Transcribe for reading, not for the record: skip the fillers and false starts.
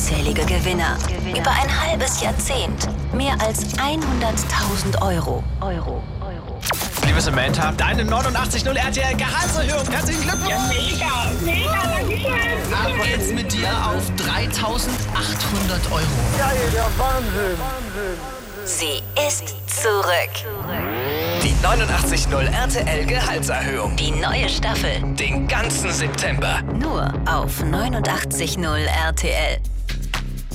unzählige Gewinner. Über ein halbes Jahrzehnt. Mehr als 100.000 Euro. Liebe Samantha, deine 89.0 RTL Gehaltserhöhung. Herzlichen Glückwunsch. Ja, mega, Dankeschön. Ab geht's mit dir auf 3.800 Euro. Geil, der Wahnsinn. Sie ist zurück. Die 89.0 RTL Gehaltserhöhung. Die neue Staffel. Den ganzen September. Nur auf 89.0 RTL.